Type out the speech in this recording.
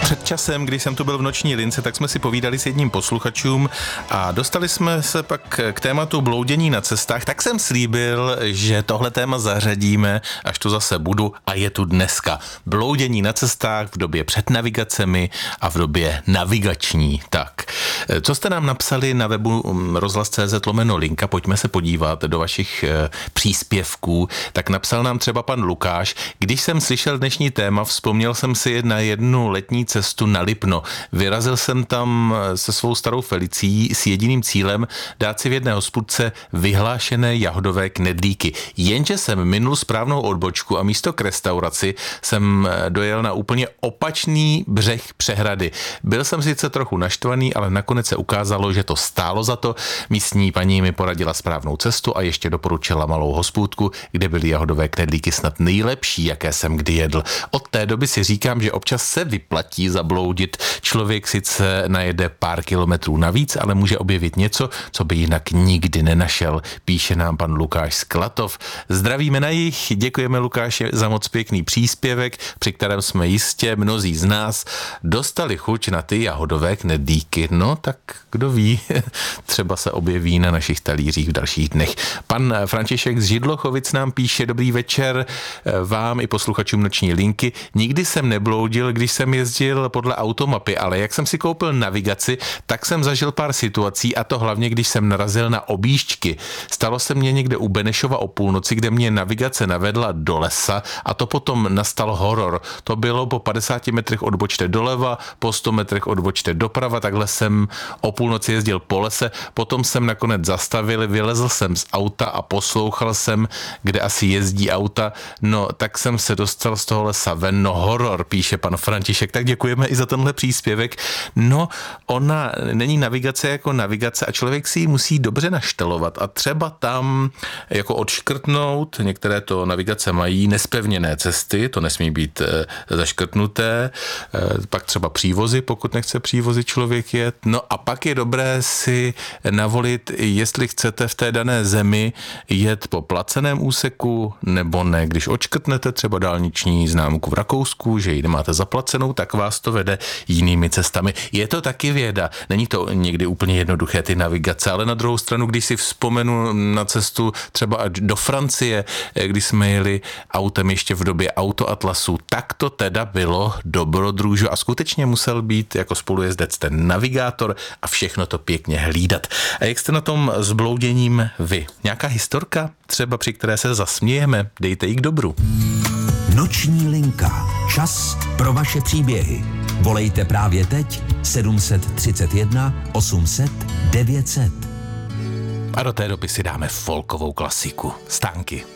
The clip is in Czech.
Před časem, když jsem tu byl v noční lince, tak jsme si povídali s jedním posluchačům a dostali jsme se pak k tématu bloudění na cestách, tak jsem slíbil, že tohle téma zařadíme, až tu zase budu a je tu dneska. Bloudění na cestách v době před navigacemi a v době navigační. Tak, co jste nám napsali na webu rozhlas.cz/linka, pojďme se podívat do vašich příspěvků. Tak napsal nám třeba pan Lukáš: když jsem slyšel dnešní téma, vzpomněl jsem si na jednu letní cestu na Lipno. Vyrazil jsem tam se svou starou Felicí s jediným cílem dát si v jedné hospůdce vyhlášené jahodové knedlíky. Jenže jsem minul správnou odbočku a místo k restauraci jsem dojel na úplně opačný břeh přehrady. Byl jsem sice trochu naštvaný, ale nakonec se ukázalo, že to stálo za to. Místní paní mi poradila správnou cestu a ještě doporučila malou hospůdku, kde byly jahodové knedlíky snad nejlepší, jaké jsem kdy jedl. Od té doby si říkám, že občas se vyplatí zabloudit. Člověk sice najede pár kilometrů navíc, ale může objevit něco, co by jinak nikdy nenašel, píše nám pan Lukáš z Klatov. Zdravíme na jih, děkujeme Lukáši za moc pěkný příspěvek, při kterém jsme jistě mnozí z nás dostali chuť na ty jahodové knedlíky. No tak kdo ví, třeba se objeví na našich talířích v dalších dnech. Pan František z Židlochovic nám píše: dobrý večer vám i posluchačům noční linky. Nikdy jsem nebloudil, když jsem jezdil podle automapy, ale jak jsem si koupil navigaci, tak jsem zažil pár situací, a to hlavně, když jsem narazil na objížďky. Stalo se mně někde u Benešova o půlnoci, kde mě navigace navedla do lesa, a to potom nastal horor. To bylo po 50 metrech odbočte doleva, po 100 metrech odbočte doprava, takhle jsem o půlnoci jezdil po lese, potom jsem nakonec zastavil, vylezl jsem z auta a poslouchal jsem, kde asi jezdí auta, no tak jsem se dostal z toho lesa ven, no horor, píše pan František, tak děkujeme i za tenhle příspěvek. No, ona není navigace jako navigace a člověk si ji musí dobře naštelovat a třeba tam jako odškrtnout, některé to navigace mají nespevněné cesty, to nesmí být zaškrtnuté, pak třeba přívozy, pokud nechce přívozy člověk jet, no a pak je dobré si navolit, jestli chcete v té dané zemi jet po placeném úseku nebo ne. Když odškrtnete třeba dálniční známku v Rakousku, že ji nemáte zaplacenou, tak vás to vede jinými cestami. Je to taky věda. Není to někdy úplně jednoduché ty navigace, ale na druhou stranu, když si vzpomenu na cestu třeba do Francie, když jsme jeli autem ještě v době autoatlasu, tak to teda bylo dobrodružo a skutečně musel být jako spolujezdec ten navigátor a všechno to pěkně hlídat. A jak jste na tom s blouděním vy? Nějaká historka, třeba při které se zasmějeme? Dejte ji k dobru. Noční linka. Čas pro vaše příběhy. Volejte právě teď 731 800 900. A do té doby si dáme folkovou klasiku. Stánky.